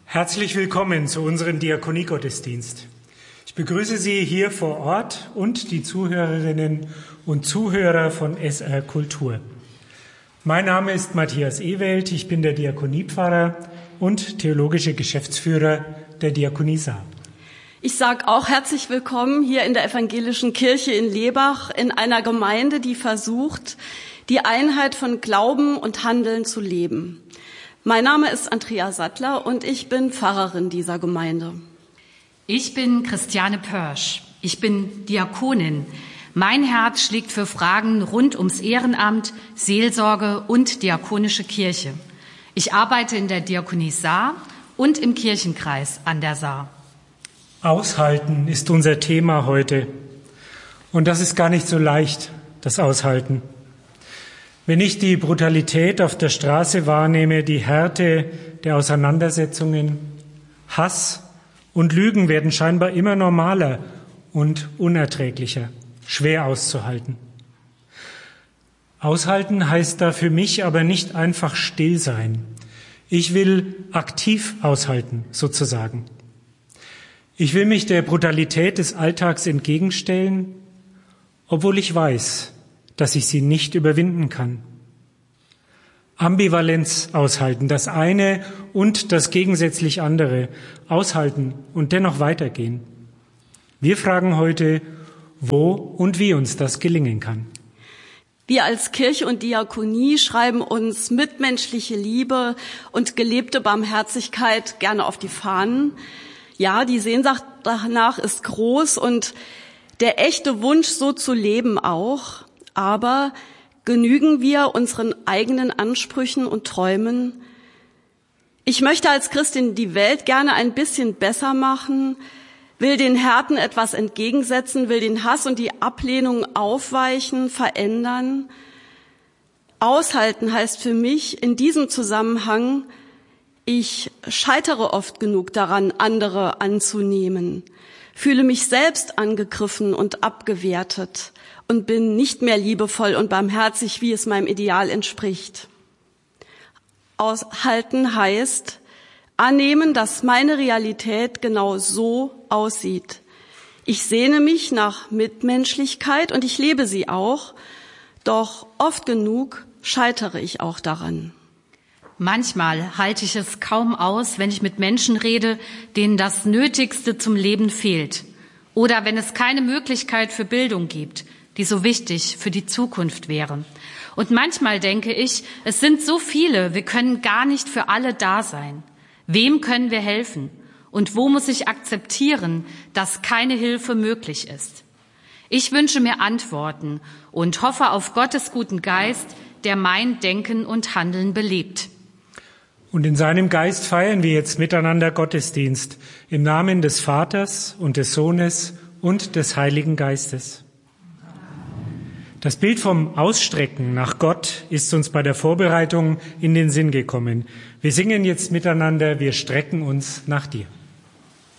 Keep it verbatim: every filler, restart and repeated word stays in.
Herzlich willkommen zu unserem Diakoniegottesdienst. Ich begrüße Sie hier vor Ort und die Zuhörerinnen und Zuhörer von S R Kultur. Mein Name ist Matthias Ewelt, ich bin der Diakoniepfarrer und theologische Geschäftsführer der Diakonie Saar. Ich sage auch herzlich willkommen hier in der Evangelischen Kirche in Lebach, in einer Gemeinde, die versucht, die Einheit von Glauben und Handeln zu leben. Mein Name ist Andrea Sattler und ich bin Pfarrerin dieser Gemeinde. Ich bin Christiane Pörsch. Ich bin Diakonin. Mein Herz schlägt für Fragen rund ums Ehrenamt, Seelsorge und diakonische Kirche. Ich arbeite in der Diakonie Saar und im Kirchenkreis an der Saar. Aushalten ist unser Thema heute. Und das ist gar nicht so leicht, das Aushalten. Wenn ich die Brutalität auf der Straße wahrnehme, die Härte der Auseinandersetzungen, Hass und Lügen werden scheinbar immer normaler und unerträglicher, schwer auszuhalten. Aushalten heißt da für mich aber nicht einfach still sein. Ich will aktiv aushalten, sozusagen. Ich will mich der Brutalität des Alltags entgegenstellen, obwohl ich weiß, dass ich sie nicht überwinden kann. Ambivalenz aushalten, das eine und das gegensätzlich andere, aushalten und dennoch weitergehen. Wir fragen heute, wo und wie uns das gelingen kann. Wir als Kirche und Diakonie schreiben uns mitmenschliche Liebe und gelebte Barmherzigkeit gerne auf die Fahnen. Ja, die Sehnsucht danach ist groß und der echte Wunsch, so zu leben auch. Aber genügen wir unseren eigenen Ansprüchen und Träumen? Ich möchte als Christin die Welt gerne ein bisschen besser machen, will den Härten etwas entgegensetzen, will den Hass und die Ablehnung aufweichen, verändern. Aushalten heißt für mich in diesem Zusammenhang, ich scheitere oft genug daran, andere anzunehmen, fühle mich selbst angegriffen und abgewertet und bin nicht mehr liebevoll und barmherzig, wie es meinem Ideal entspricht. Aushalten heißt annehmen, dass meine Realität genau so aussieht. Ich sehne mich nach Mitmenschlichkeit und ich lebe sie auch, doch oft genug scheitere ich auch daran. Manchmal halte ich es kaum aus, wenn ich mit Menschen rede, denen das Nötigste zum Leben fehlt. Oder wenn es keine Möglichkeit für Bildung gibt, die so wichtig für die Zukunft wäre. Und manchmal denke ich, es sind so viele, wir können gar nicht für alle da sein. Wem können wir helfen? Und wo muss ich akzeptieren, dass keine Hilfe möglich ist? Ich wünsche mir Antworten und hoffe auf Gottes guten Geist, der mein Denken und Handeln belebt. Und in seinem Geist feiern wir jetzt miteinander Gottesdienst im Namen des Vaters und des Sohnes und des Heiligen Geistes. Das Bild vom Ausstrecken nach Gott ist uns bei der Vorbereitung in den Sinn gekommen. Wir singen jetzt miteinander, wir strecken uns nach dir.